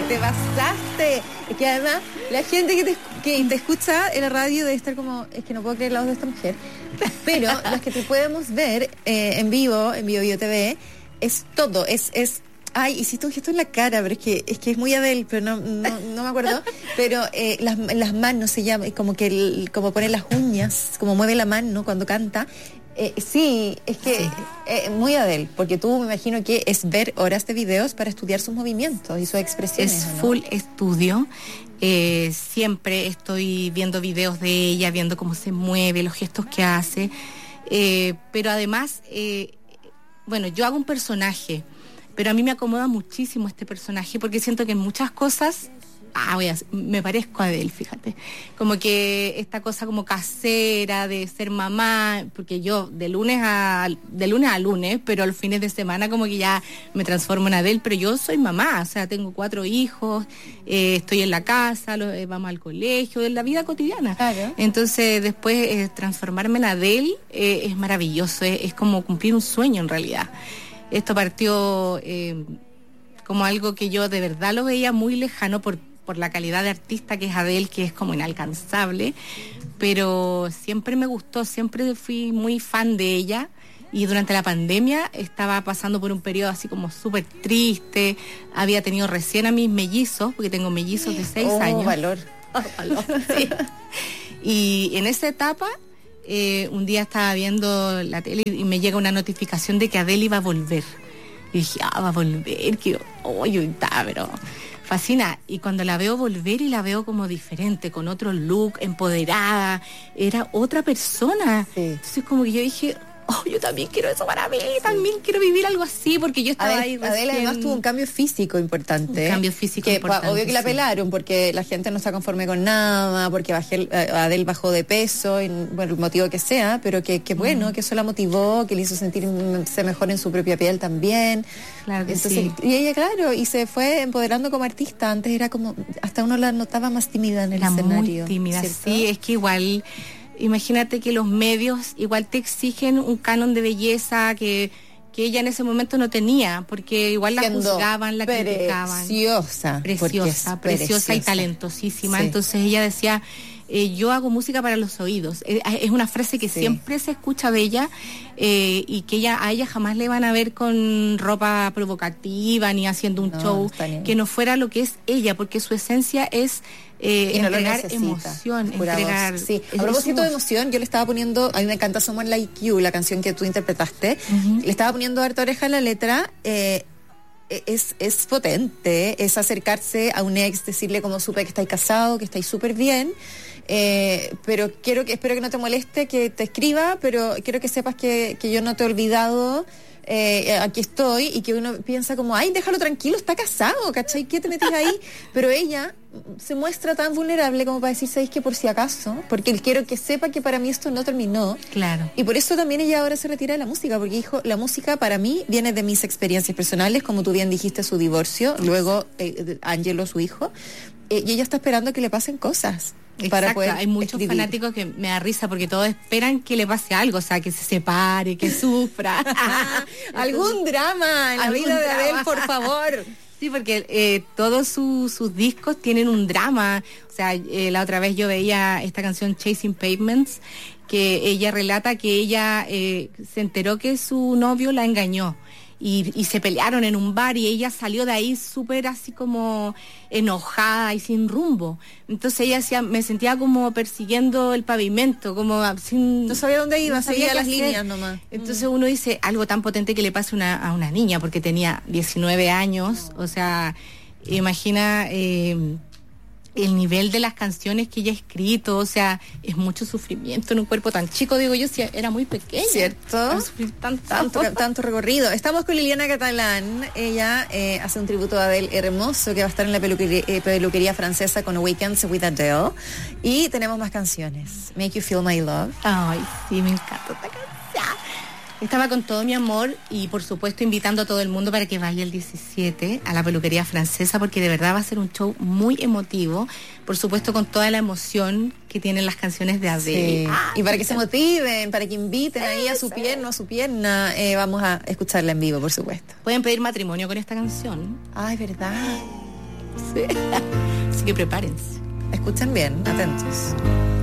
te pasaste. Es que además la gente que te escucha en la radio debe estar como, es que no puedo creer la voz de esta mujer. Pero los que te podemos ver en vivo, en Bio TV, es todo, es ay, hiciste un gesto en la cara, pero es que es muy Adele, pero no me acuerdo. Pero las manos se llama, como que como pone las uñas, como mueve la mano cuando canta. Sí, es que muy Adele, porque tú me imagino que es ver horas de videos para estudiar sus movimientos y sus expresiones. Es ¿no? full estudio. Siempre estoy viendo videos de ella, viendo cómo se mueve, los gestos que hace. Pero además, bueno, yo hago un personaje, pero a mí me acomoda muchísimo este personaje porque siento que en muchas cosas me parezco a Adele, fíjate, como que esta cosa como casera de ser mamá, porque yo de lunes a lunes, pero los fines de semana como que ya me transformo en Adele, pero yo soy mamá, o sea, tengo 4 hijos, estoy en la casa, vamos al colegio, en la vida cotidiana. Claro. Entonces después transformarme en Adele es maravilloso, es como cumplir un sueño en realidad. Esto partió como algo que yo de verdad lo veía muy lejano por la calidad de artista que es Adele, que es como inalcanzable, pero siempre me gustó, siempre fui muy fan de ella, y durante la pandemia estaba pasando por un periodo así como súper triste, había tenido recién a mis mellizos, porque tengo mellizos de 6 años. Valor. Sí. Y en esa etapa, un día estaba viendo la tele y me llega una notificación de que Adele iba a volver. Y dije, va a volver, que pero fascina. Y cuando la veo volver y la veo como diferente, con otro look, empoderada, era otra persona. Sí. Entonces como que yo dije, yo también quiero eso para mí, también quiero vivir algo así, porque yo estaba ahí recién. Adele además tuvo un cambio físico importante. Un cambio físico que, importante. Obvio que la pelaron, porque la gente no está conforme con nada, porque Adele bajó de peso, y, bueno, el motivo que sea, pero que bueno, que eso la motivó, que le hizo sentirse mejor en su propia piel también. Claro que entonces, sí. Y ella, claro, y se fue empoderando como artista. Antes era como, hasta uno la notaba más tímida en el escenario. Muy tímida, ¿cierto? sí, es que igual... Imagínate que los medios igual te exigen un canon de belleza que ella en ese momento no tenía, porque igual la juzgaban, la criticaban. Preciosa y talentosísima. Sí. Entonces ella decía, yo hago música para los oídos. Es una frase que siempre se escucha de ella, y que a ella jamás le van a ver con ropa provocativa ni haciendo un show que no fuera lo que es ella, porque su esencia es entregar emoción, entregar... Sí, a propósito de emoción, yo le estaba poniendo, a mí me encanta Someone Like You, la canción que tú interpretaste, le estaba poniendo harta oreja a la letra. Es potente, es acercarse a un ex, decirle como supe que estáis casado, que estáis súper bien, pero espero que no te moleste que te escriba, pero quiero que sepas que yo no te he olvidado, aquí estoy, y que uno piensa como, ay, déjalo tranquilo, está casado, ¿cachai? ¿Qué te metes ahí? Pero ella se muestra tan vulnerable como para decir, ¿sabéis que por si acaso? Porque quiero que sepa que para mí esto no terminó. Claro. Y por eso también ella ahora se retira de la música, porque dijo, la música para mí viene de mis experiencias personales, como tú bien dijiste, su divorcio, luego Angelo, su hijo, y ella está esperando que le pasen cosas. Para poder hay muchos fanáticos que me da risa porque todos esperan que le pase algo, o sea, que se separe, que sufra. Algún drama en la vida de Adele, por favor. Sí, porque todos sus discos tienen un drama. O sea, la otra vez yo veía esta canción Chasing Pavements, que ella relata que ella se enteró que su novio la engañó. Y se pelearon en un bar y ella salió de ahí súper así como enojada y sin rumbo. Entonces ella decía, me sentía como persiguiendo el pavimento, como sin... No sabía dónde iba, seguía las hacer. Líneas nomás. Entonces uno dice, algo tan potente que le pase a una niña, porque tenía 19 años, o sea, imagina... el nivel de las canciones que ella ha escrito, o sea, es mucho sufrimiento en un cuerpo tan chico, digo yo, si era muy pequeña. ¿Cierto? Tanto recorrido. Estamos con Liliana Catalán, ella hace un tributo a Adele hermoso que va a estar en la peluquería francesa con Weekends with Adele, y tenemos más canciones. Make You Feel My Love. Ay, sí, me encanta esta canción. Estaba con todo mi amor y por supuesto invitando a todo el mundo para que vaya el 17 a la peluquería francesa, porque de verdad va a ser un show muy emotivo, por supuesto con toda la emoción que tienen las canciones de Adele. Sí. Y para que se motiven, para que inviten ahí a su pierna, vamos a escucharla en vivo, por supuesto. Pueden pedir matrimonio con esta canción. Ay, verdad. Sí. Así que prepárense. Escuchen bien, atentos.